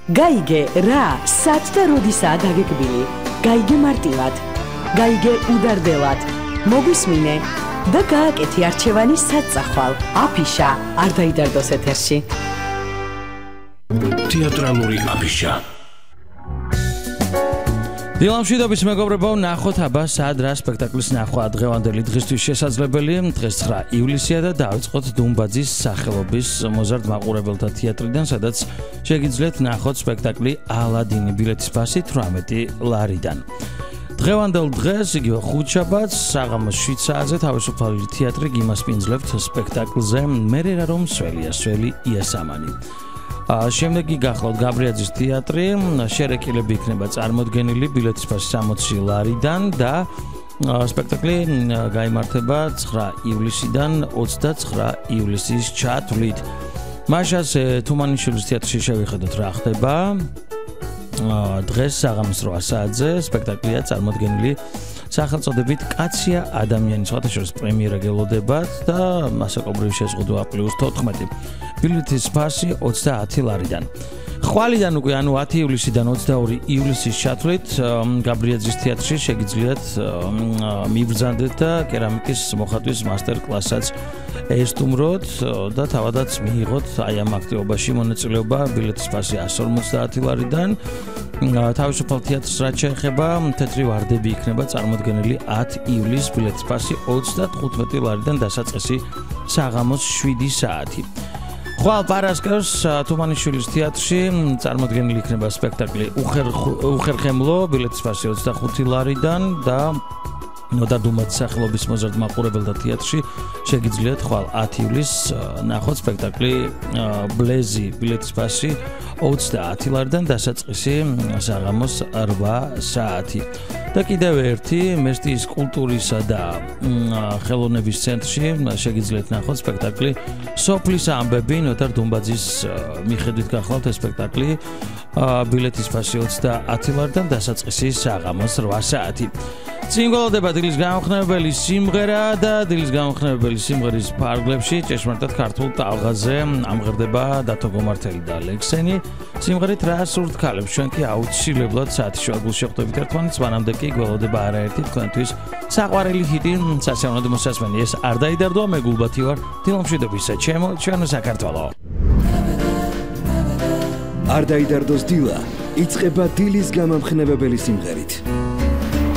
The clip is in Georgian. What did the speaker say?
გაიგე რა, სად და როდისაა დაგეკბილი. გაიგე მარტივად. გაიგე უდარდელად. მოგვისმინე და გააკეთე არჩევანი საწახვალ. აფიშა არ დაიდარდოს ეთერში. თეატრალური აფიშა. დილამშვიდობის მეგობრებო, ნახოთ აბა სად რა სპექტაკლის ნახვა დღევანდელი დღისთვის შესაძლებელი. დღეს 9 ივლისია და დავიწყოთ დუმბაძის სახელობის მოზარდ მაყურებელთა თეატრიდან, სადაც შეგიძლიათ ნახოთ სპექტაკლი ალადინი. ბილეთის ფასი 18 ლარიდან. დღევანდელ დღეს, იგივე ხუთშაბათს, საღამოს 7 საათზე თავისუფალი თეატრი გიმასპინძლებთ სპექტაკლზე მერე რა რომ სველია, სველი იასამანი. შემდეგი გახლავთ გაბრიაძის თეატრი, შერეკილები იქნება წარმოდგენილი ბილეთის ფასი 60 ლარიდან და სპექტაკლი გაიმართება 9 ივლისიდან 29 ივლისის ჩათვლით. მაშას თუმანიშვილის თეატრში შევიხედოთ რა ხდება. დღეს საღამოს 8 საათზე სპექტაკლია წარმოდგენილი სახელწოდებით კაცია ადამიანის, სხვათაშორის პრემიერა გელოდებათ და მასაკობრივი შეზღუდვა +14. ბილეთის ფასი 30 ლარიდან. ხვალიდან უკვე, ანუ 10 ივლისიდან 22 ივლისის ჩათვლით გაბრიაძის თეატრში შეგიძლიათ მიბრძანდეთ და კერამიკის მოხატვის მასტერ-კლასსაც ესტუმროთ და თავადაც მიიღოთ აი ამ აქტივობაში მონაწილეობა. ბილეთის ფასი 150 ლარიდან. თავისუფალ თეატრს რაც შეეხება, თეთრი ვარდები იქნება წარმოდგენილი 10 ივლისს, ბილეთის ფასი 35 ლარიდან, დასაწყისი საღამოს 7 საათი. ხვალ პარასკევს თუმანიშვილის თეატრში წარმოდგენილი იქნება სპექტაკლი უხერხემლო, ბილეთის ფასი 25 ლარიდან და ნოდარ დუმბაძის სახელობის მოზარდ მაყურებელთა თეატრში შეგიძლიათ ხვალ 10 ივლისს ნახოთ სპექტაკლი ბლეზი, ბილეთის ფასი 30 ლარიდან, დასაწყისი საღამოს 8 საათი. და კიდევ ერთი მესტიის კულტურისა და ხელოვნების ცენტრში შეგიძლიათ ნახოთ სპექტაკლი სოფლის ამბები, ნოდარ დუმბაძის მიხედვით გახლავთ ეს სპექტაკლი ბილეთის ფასი 30 ლარიდან, დასაწყისი საღამოს 8 საათი. წინ გველოდება დილის გამოხნევებელი სიმღერა და დილის გამოხნევებელი სიმღერის ფარგლებში ჭეშმარიტად ქართულ ტალღაზე ამღერდება დათო გომართელი და ლექსენი. სიმღერით რა სურთ ქალებს, ჩვენ კი აუცილებლად საათის შუაგულში ხვდებით ერთმანეთს, მანამდე კი გველოდება არაერთი თქვენთვის საყვარელი ჰიტი, სასიამოვნო მოსასმენი. ეს არ დაიდარდოა, მე გულბათი ვარ, დილამშვიდობისა ჩემო საქართველო. არ დაიდარდოს დილა, იწყება დილის გამამხნევებელი სიმღერით.